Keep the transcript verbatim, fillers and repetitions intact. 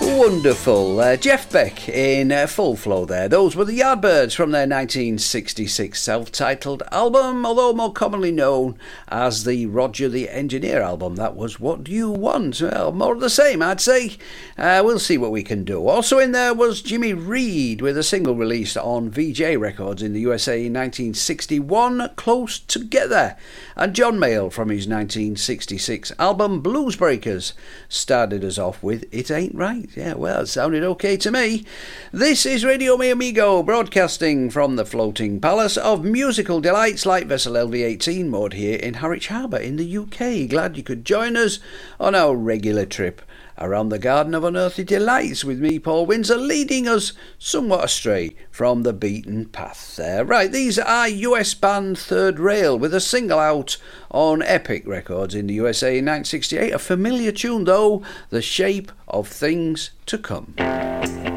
Wonderful. Uh, Jeff Beck in uh, full flow there. Those were the Yardbirds from their nineteen sixty-six self-titled album, although more commonly known as the Roger the Engineer album. That was What Do You Want? Well, more of the same, I'd say. Uh, we'll see what we can do. Also in there was Jimmy Reed with a single released on V J Records in the U S A in nineteen sixty-one, Close Together. And John Mayall from his nineteen sixty-six album Blues Breakers started us off with It Ain't Right. Yeah, well, it sounded okay to me. This is Radio Mi Amigo, broadcasting from the floating palace of musical delights like Vessel L V eighteen, moored here in Harwich Harbour in the U K. Glad you could join us on our regular trip around the Garden of Unearthly Delights with me, Paul Windsor, leading us somewhat astray from the beaten path there. Right, these are U S band Third Rail with a single out on Epic Records in the U S A in nineteen sixty-eight. A familiar tune though, The Shape of Things to Come.